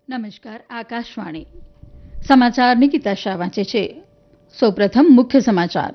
નમસ્કાર, આકાશવાણી સમાચાર નિકિતા શાહ વાંચે છે. સૌપ્રથમ મુખ્ય સમાચાર.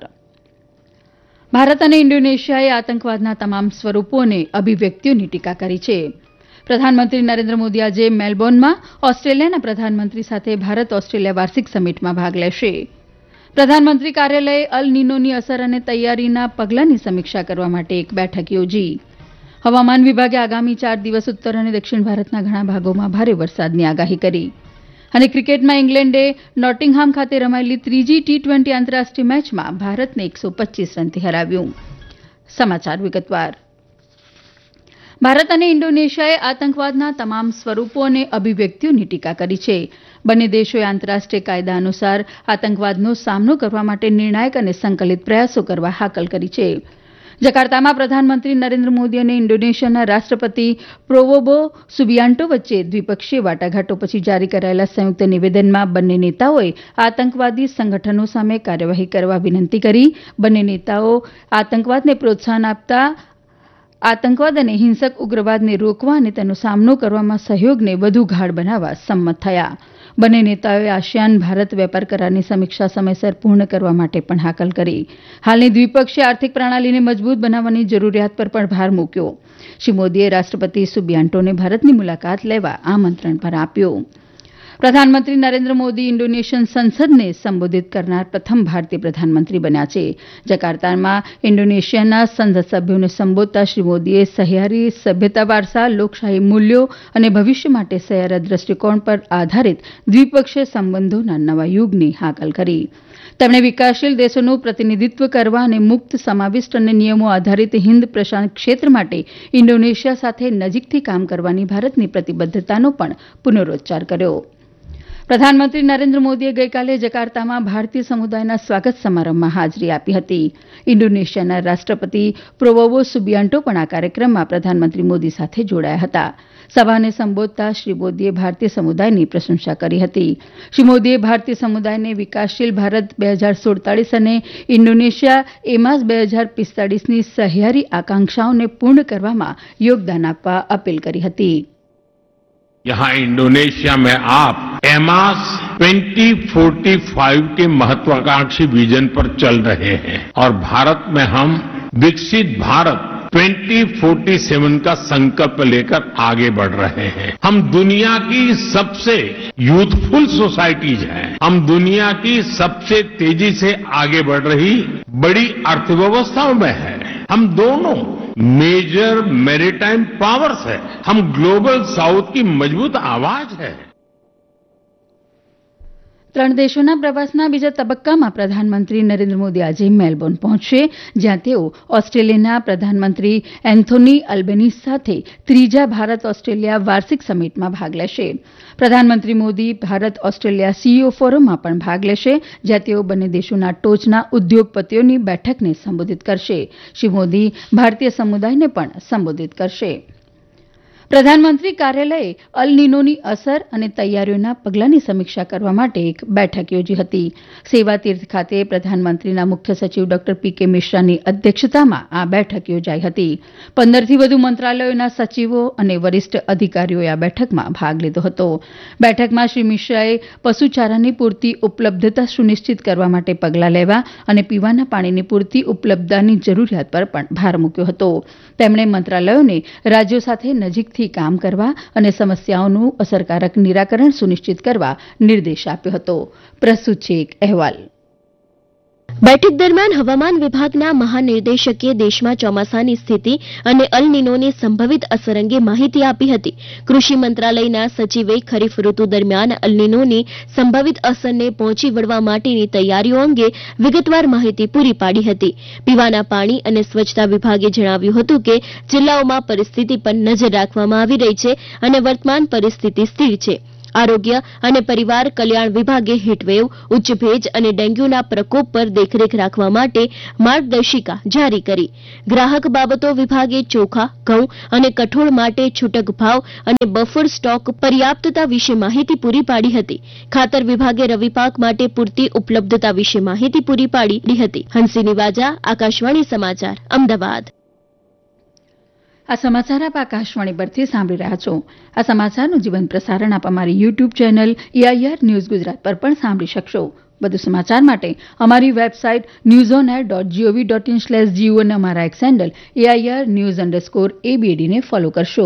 ભારત અને ઇન્ડોનેશિયાએ આતંકવાદના તમામ સ્વરૂપો અને અભિવ્યક્તિઓની ટીકા કરી છે. પ્રધાનમંત્રી નરેન્દ્ર મોદી આજે મેલબોર્નમાં ઓસ્ટ્રેલિયાના પ્રધાનમંત્રી સાથે ભારત ઓસ્ટ્રેલિયા વાર્ષિક સમિટમાં ભાગ લેશે. પ્રધાનમંત્રી કાર્યાલયે અલ નીનોની અસર અને તૈયારીના પગલાંની સમીક્ષા કરવા માટે એક બેઠક યોજી. હવામાન વિભાગે આગામી 4 દિવસ ઉત્તર અને દક્ષિણ ભારતના ઘણા ભાગોમાં ભારે વરસાદની આગાહી કરી. અને ક્રિકેટમાં ઇંગ્લેન્ડે નોટિંગહામ ખાતે રમાયેલી ત્રીજી ટી20 આંતરરાષ્ટ્રીય મેચમાં ભારતને 125 રનથી હરાવ્યું. સમાચાર વિગતવાર. ભારત અને ઇન્ડોનેશિયાએ આતંકવાદના તમામ સ્વરૂપો અને અભિવ્યક્તિઓની ટીકા કરી છે. બંને દેશોએ આંતરરાષ્ટ્રીય કાયદા અનુસાર આતંકવાદનો સામનો કરવા માટે નિર્ણાયક અને સંકલિત પ્રયાસો કરવા હાકલ કરી છે. જકાર્તામાં પ્રધાનમંત્રી નરેન્દ્ર મોદી અને ઇન્ડોનેશિયાના રાષ્ટ્રપતિ પ્રોબોવો સુબિયાન્ટો વચ્ચે દ્વિપક્ષીય વાટાઘાટો પછી જારી કરાયેલા સંયુક્ત નિવેદનમાં બંને નેતાઓએ આતંકવાદી સંગઠનો સામે કાર્યવાહી કરવા વિનંતી કરી. બંને નેતાઓ આતંકવાદને પ્રોત્સાહન આપતા આતંકવાદ અને હિંસક ઉગ્રવાદને રોકવા અને તેનો સામનો કરવામાં સહયોગને વધુ ગાઢ બનાવવા સંમત થયા. બંને નેતાઓએ આસિયાન ભારત વેપાર કરારની સમીક્ષા સમયસર પૂર્ણ કરવા માટે પણ હાકલ કરી. હાલની દ્વિપક્ષીય આર્થિક પ્રણાલીને મજબૂત બનાવવાની જરૂરિયાત પર પણ ભાર મૂક્યો. શ્રી મોદીએ રાષ્ટ્રપતિ સુબિયાન્ટોને ભારતની મુલાકાત લેવા આમંત્રણ પણ આપ્યું. પ્રધાનમંત્રી નરેન્દ્ર મોદી ઇન્ડોનેશિયન સંસદને સંબોધિત કરનાર પ્રથમ ભારતીય પ્રધાનમંત્રી બન્યા છે. જકાર્તામાં ઇન્ડોનેશિયાના સંસદ સભ્યોને સંબોધતા શ્રી મોદીએ સહિયારી સભ્યતા વારસા, લોકશાહી મૂલ્યો અને ભવિષ્ય માટે સહિયારા દ્રષ્ટિકોણ પર આધારિત દ્વિપક્ષીય સંબંધોના નવા યુગની હાકલ કરી. તેમણે વિકાસશીલ દેશોનું પ્રતિનિધિત્વ કરવા અને મુક્ત, સમાવિષ્ટ અને નિયમો આધારિત હિન્દ પ્રશાંત ક્ષેત્ર માટે ઇન્ડોનેશિયા સાથે નજીકથી કામ કરવાની ભારતની પ્રતિબદ્ધતાનો પણ પુનરોચ્ચાર કર્યો. પ્રધાનમંત્રી નરેન્દ્ર મોદીએ ગઈકાલે જકાર્તામાં ભારતીય સમુદાયના સ્વાગત સમારંભમાં હાજરી આપી હતી. ઇન્ડોનેશિયાના રાષ્ટ્રપતિ પ્રોબોવો સુબિયાન્ટો પણ આ કાર્યક્રમમાં પ્રધાનમંત્રી મોદી સાથે જોડાયા હતા. સભાને સંબોધતા શ્રી મોદીએ ભારતીય સમુદાયની પ્રશંસા કરી હતી. શ્રી મોદીએ ભારતીય સમુદાયને વિકાસશીલ ભારત 2047 અને ઇન્ડોનેશિયા એમાસ 2045ની સહિયારી આકાંક્ષાઓને પૂર્ણ કરવામાં યોગદાન આપવા અપીલ કરી હતી. यहाँ इंडोनेशिया में आप एमास 2045 के महत्वाकांक्षी विजन पर चल रहे हैं और भारत में हम विकसित भारत 2047 का संकल्प लेकर आगे बढ़ रहे हैं. हम दुनिया की सबसे यूथफुल सोसाइटीज हैं. हम दुनिया की सबसे तेजी से आगे बढ़ रही बड़ी अर्थव्यवस्थाओं में हैं. हम दोनों मेजर मैरीटाइम पावर्स है. हम ग्लोबल साउथ की मजबूत आवाज है. 3 દેશોના પ્રવાસના બીજા તબક્કામાં પ્રધાનમંત્રી નરેન્દ્ર મોદી આજે મેલબોર્ન પહોંચશે, જ્યાં તેઓ ઓસ્ટ્રેલિયાના પ્રધાનમંત્રી એન્થોની અલ્બેનીઝ સાથે ત્રીજા ભારત ઓસ્ટ્રેલિયા વાર્ષિક સમિટમાં ભાગ લેશે. પ્રધાનમંત્રી મોદી ભારત ઓસ્ટ્રેલિયા સીઈઓ ફોરમમાં પણ ભાગ લેશે, જ્યાં તેઓ બંને દેશોના ટોચના ઉદ્યોગપતિઓની બેઠકને સંબોધિત કરશે. શ્રી મોદી ભારતીય સમુદાયને પણ સંબોધિત કરશે. પ્રધાનમંત્રી કાર્યાલયે અલ નીનોની અસર અને તૈયારીઓના પગલાંની સમીક્ષા કરવા માટે એક બેઠક યોજી હતી. સેવા તીર્થ ખાતે પ્રધાનમંત્રીના મુખ્ય સચિવ ડોક્ટર પીકે મિશ્રાની અધ્યક્ષતામાં આ બેઠક યોજાઈ હતી. 15થી વધુ મંત્રાલયોના સચિવો અને વરિષ્ઠ અધિકારીઓએ આ બેઠકમાં ભાગ લીધો હતો. બેઠકમાં શ્રી મિશ્રાએ પશુચારાની પૂરતી ઉપલબ્ધતા સુનિશ્ચિત કરવા માટે પગલાં લેવા અને પીવાના પાણીની પૂરતી ઉપલબ્ધતાની જરૂરિયાત પર પણ ભાર મૂક્યો હતો. તેમણે મંત્રાલયોને રાજ્યો સાથે નજીકથી કામ કરવા અને સમસ્યાઓનું અસરકારક નિરાકરણ સુનિશ્ચિત કરવા નિર્દેશ આપ્યો હતો. પ્રસ્તુત છે એક અહેવાલ. બેઠક દરમિયાન હવામાન વિભાગના મહાનિર્દેશકે દેશમાં ચોમાસાની સ્થિતિ અને અલ નીનોની સંભવિત અસર અંગે માહિતી આપી હતી. કૃષિ મંત્રાલયના સચિવે ખરીફ ઋતુ દરમિયાન અલ નીનોની સંભવિત અસરને પહોંચી વળવા માટેની તૈયારીઓ અંગે વિગતવાર માહિતી પૂરી પાડી હતી. પીવાના પાણી અને સ્વચ્છતા વિભાગે જણાવ્યું હતું કે જિલ્લાઓમાં પરિસ્થિતિ પર નજર રાખવામાં આવી રહી છે અને વર્તમાન પરિસ્થિતિ સ્થિર છે. આરોગ્ય અને પરિવાર કલ્યાણ વિભાગે હીટવેવ, ઉચ્ચ ભેજ અને ડેન્ગ્યુના પ્રકોપ પર દેખરેખ રાખવા માટે માર્ગદર્શિકા જારી કરી. ગ્રાહક બાબતો વિભાગે ચોખા, ઘઉં અને કઠોળ માટે છૂટક ભાવ અને બફર સ્ટોક પર્યાપ્તતા વિશે માહિતી પૂરી પાડી હતી. ખાતર વિભાગે રવિ પાક માટે પૂરતી ઉપલબ્ધતા વિશે માહિતી પૂરી પાડી હતી. હંસિની વાજા, આકાશવાણી સમાચાર, અમદાવાદ. આ સમાચાર આપ આકાશવાણી પરથી સાંભળી રહ્યા છો. આ સમાચારનું જીવંત પ્રસારણ આપ અમારી YouTube channel AIR news Gujarat પર પણ સાંભળી શકશો. વધુ સમાચાર માટે અમારી વેબસાઇટ newsonair.gov.in/gu અને અમારા એક્સ હેન્ડલ AIR_news_ABD ને ફોલો કરશો.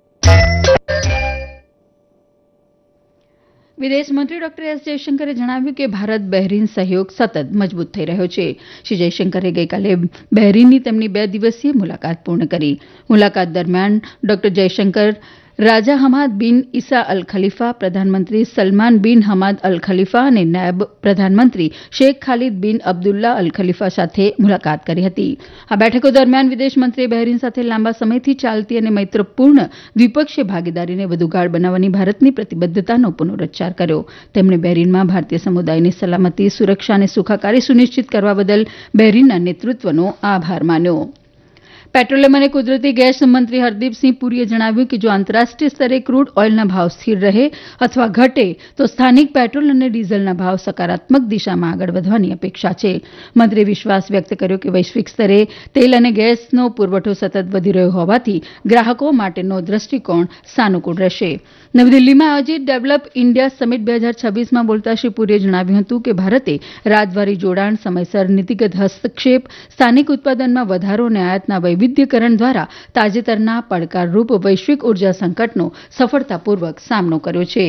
વિદેશમંત્રી ડોક્ટર એસ જયશંકરે જણાવ્યું કે ભારત બહેરીન સહયોગ સતત મજબૂત થઈ રહ્યો છે. શ્રી જયશંકરે ગઈકાલે બહેરીનની તેમની 2 દિવસીય મુલાકાત પૂર્ણ કરી. મુલાકાત દરમિયાન ડોક્ટર જયશંકર રાજા હમાદ બિન ઇસા અલ ખલીફા, પ્રધાનમંત્રી સલમાન બિન હમાદ અલ ખલીફા અને નાયબ પ્રધાનમંત્રી શેખ ખાલિદ બિન અબ્દુલ્લા અલ ખલીફા સાથે મુલાકાત કરી હતી. આ બેઠકો દરમિયાન વિદેશમંત્રીએ બહેરીન સાથે લાંબા સમયથી ચાલતી અને મૈત્રપૂર્ણ દ્વિપક્ષીય ભાગીદારીને વધુ ગાઢ બનાવવાની ભારતની પ્રતિબદ્ધતાનો પુનરોચ્ચાર કર્યો. તેમણે બહેરીનમાં ભારતીય સમુદાયની સલામતી, સુરક્ષા અને સુખાકારી સુનિશ્ચિત કરવા બદલ બહેરીનના નેતૃત્વનો આભાર માન્યો. પેટ્રોલિયમ અને કુદરતી ગેસ મંત્રી હરદીપસિંહ પુરીએ જણાવ્યું કે જો આંતરરાષ્ટ્રીય સ્તરે ક્રૂડ ઓઇલના ભાવ સ્થિર રહે અથવા ઘટે તો સ્થાનિક પેટ્રોલ અને ડીઝલના ભાવ સકારાત્મક દિશામાં આગળ વધવાની અપેક્ષા છે. મંત્રીએ વિશ્વાસ વ્યક્ત કર્યો કે વૈશ્વિક સ્તરે તેલ અને ગેસનો પુરવઠો સતત વધી રહ્યો હોવાથી ગ્રાહકો માટેનો દ્રષ્ટિકોણ સાનુકૂળ રહેશે. નવી દિલ્હીમાં આયોજિત ડેવલપ ઇન્ડિયા સમિટ 2026માં બોલતા શ્રી પુરીએ જણાવ્યું હતું કે ભારતે રાજદ્વારી જોડાણ, સમયસર નીતિગત હસ્તક્ષેપ, સ્થાનિક ઉત્પાદનમાં વધારો અને આયાતના વૈવિધ્યકરણ દ્વારા તાજેતરના પડકારરૂપ વૈશ્વિક ઉર્જા સંકટનો સફળતાપૂર્વક સામનો કર્યો છે.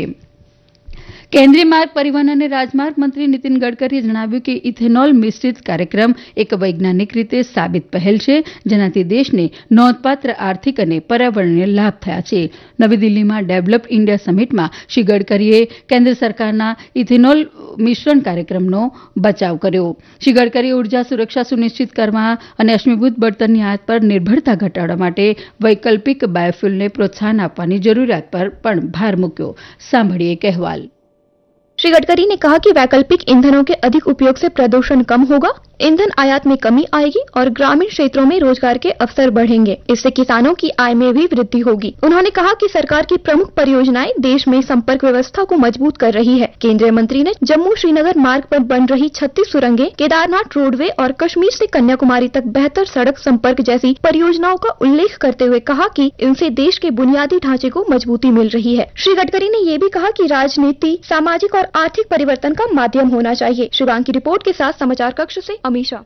કેન્દ્રીય માર્ગ પરિવહન અને રાજમાર્ગ મંત્રી નીતિન ગડકરીએ જણાવ્યું કે ઇથેનોલ મિશ્રિત કાર્યક્રમ એક વૈજ્ઞાનિક રીતે સાબિત પહેલ છે, જેનાથી દેશને નોંધપાત્ર આર્થિક અને પર્યાવરણીય લાભ થયા છે. નવી દિલ્હીમાં ડેવલપ ઇન્ડિયા સમિટમાં શ્રી ગડકરીએ કેન્દ્ર સરકારના ઇથેનોલ મિશ્રણ કાર્યક્રમનો બચાવ કર્યો. શ્રી ગડકરીએ ઉર્જા સુરક્ષા સુનિશ્ચિત કરવા અને અશ્મિભૂત બળતણની આયાત પર નિર્ભરતા ઘટાડવા માટે વૈકલ્પિક બાયોફ્યુલને પ્રોત્સાહન આપવાની જરૂરિયાત પર પણ ભાર મૂક્યો. સાંભળીએ એક અહેવાલ. श्री गडकरी ने कहा कि वैकल्पिक ईंधनों के अधिक उपयोग से प्रदूषण कम होगा, ईंधन आयात में कमी आएगी और ग्रामीण क्षेत्रों में रोजगार के अवसर बढ़ेंगे. इससे किसानों की आय में भी वृद्धि होगी. उन्होंने कहा कि सरकार की प्रमुख परियोजनाएं देश में संपर्क व्यवस्था को मजबूत कर रही है. केंद्रीय मंत्री ने जम्मू श्रीनगर मार्ग पर बन रही 36 सुरंगें, केदारनाथ रोडवे और कश्मीर से कन्याकुमारी तक बेहतर सड़क संपर्क जैसी परियोजनाओं का उल्लेख करते हुए कहा कि इनसे देश के बुनियादी ढांचे को मजबूती मिल रही है. श्री गडकरी ने ये भी कहा कि राजनीति सामाजिक और आर्थिक परिवर्तन का माध्यम होना चाहिए. शिवांग की रिपोर्ट के साथ समाचार कक्ष से अमीषा.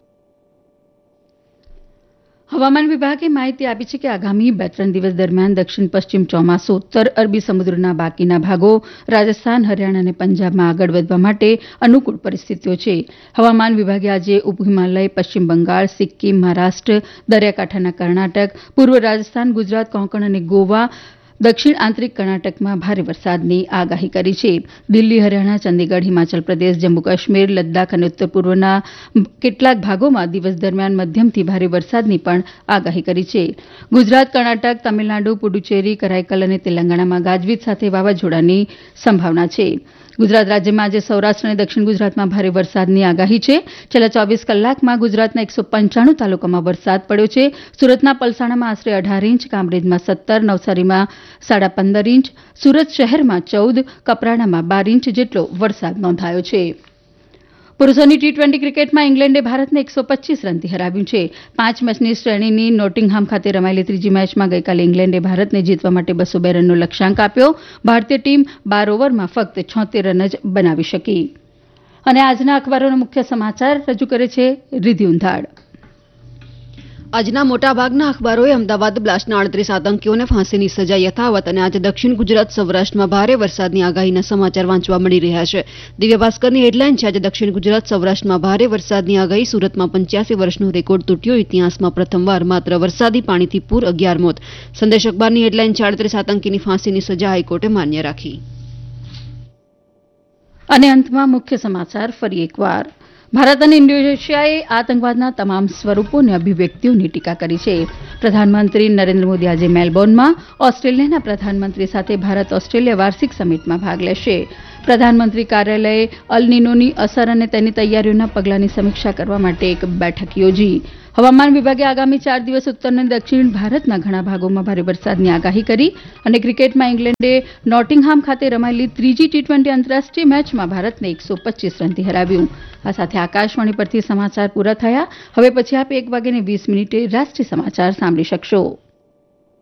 હવામાન વિભાગે માહિતી આપી છે કે આગામી 2-3 દિવસ દરમિયાન દક્ષિણ પશ્ચિમ ચોમાસું ઉત્તર અરબી સમુદ્રના બાકીના ભાગો, રાજસ્થાન, હરિયાણા અને પંજાબમાં આગળ વધવા માટે અનુકૂળ પરિસ્થિતિઓ છે. હવામાન વિભાગે આજે ઉપ હિમાલય, પશ્ચિમ બંગાળ, સિક્કિમ, મહારાષ્ટ્ર, દરિયાકાંઠાના કર્ણાટક, પૂર્વ રાજસ્થાન, ગુજરાત, કોંકણ અને ગોવા, દક્ષિણ આંતરિક કર્ણાટકમાં ભારે વરસાદની આગાહી કરી છે. દિલ્હી, હરિયાણા, ચંદીગઢ, હિમાચલ પ્રદેશ, જમ્મુ કાશ્મીર, લદ્દાખ અને ઉત્તર પૂર્વના કેટલાક ભાગોમાં દિવસ દરમિયાન મધ્યમથી ભારે વરસાદની પણ આગાહી કરી છે. ગુજરાત, કર્ણાટક, તમિલનાડુ, પુડુચેરી, કરાઈકલ અને તેલંગાણામાં ગાજવીજ સાથે વાવાઝોડાની સંભાવના છે. ગુજરાત રાજ્યમાં આજે સૌરાષ્ટ્ર અને દક્ષિણ ગુજરાતમાં ભારે વરસાદની આગાહી છે. છેલ્લા 24 કલાકમાં ગુજરાતના 195 તાલુકામાં વરસાદ પડ્યો છે. સુરતના પલસાણામાં આશરે 18 ઇંચ, કામરેજમાં 17, નવસારીમાં 15.5 ઇંચ, સુરત શહેરમાં 14, કપરાડામાં 12 ઇંચ જેટલો વરસાદ નોંધાયો છે. પુરૂષોની T20 ક્રિકેટમાં ઇંગ્લેન્ડે ભારતને 125 રનથી હરાવ્યું છે. 5 મેચની શ્રેણીની નોટિંગહામ ખાતે રમાયેલી ત્રીજી મેચમાં ગઈકાલે ઇંગ્લેન્ડે ભારતને જીતવા માટે 202 રનનો લક્ષ્યાંક આપ્યો. ભારતીય ટીમ 12 ઓવરમાં ફક્ત 76 રન જ બનાવી શકી. અને આજના અખબારોના મુખ્ય સમાચાર રજૂ કરે છે રિધિ ઉંધાડ. આજના મોટાભાગના અખબારોએ અમદાવાદ બ્લાસ્ટના 38 આતંકીઓને ફાંસીની સજા યથાવત અને આજે દક્ષિણ ગુજરાત, સૌરાષ્ટ્રમાં ભારે વરસાદની આગાહીના સમાચાર વાંચવા મળી રહ્યા છે. દિવ્ય ભાસ્કરની હેડલાઇન છે આજે દક્ષિણ ગુજરાત, સૌરાષ્ટ્રમાં ભારે વરસાદની આગાહી. સુરતમાં 85 વર્ષનો રેકોર્ડ તૂટ્યો. ઇતિહાસમાં પ્રથમવાર માત્ર વરસાદી પાણીથી પૂર 11 મોત. સંદેશ અખબારની હેડલાઇન છે 38 આતંકીની ફાંસીની સજા હાઈકોર્ટે માન્ય રાખી. અને અંતમાં મુખ્ય સમાચાર ફરી એકવાર. ભારત અને ઇન્ડોનેશિયાએ આતંકવાદના તમામ સ્વરૂપો અને અભિવ્યક્તિઓની ટીકા કરી છે. પ્રધાનમંત્રી નરેન્દ્ર મોદી આજે મેલબોર્નમાં ઓસ્ટ્રેલિયાના પ્રધાનમંત્રી સાથે ભારત ઓસ્ટ્રેલિયા વાર્ષિક સમિટમાં ભાગ લેશે. પ્રધાનમંત્રી કાર્યાલયે અલ નીનોની અસર અને તેની તૈયારીઓના પગલાંની સમીક્ષા કરવા માટે એક બેઠક યોજી. હવામાન વિભાગે આગામી 4 દિવસ ઉત્તર અને દક્ષિણ ભારતના ઘણા ભાગોમાં ભારે વરસાદની આગાહી કરી. અને ક્રિકેટમાં ઇંગ્લેન્ડે નોટિંગહામ ખાતે રમાયેલી ત્રીજી T20 આંતરરાષ્ટ્રીય મેચમાં ભારતને 125 રનથી હરાવ્યું. આ સાથે આકાશવાણી પરથી સમાચાર પૂરા થયા. હવે પછી આપ 1:20 રાષ્ટ્રીય સમાચાર સાંભળી શકશો.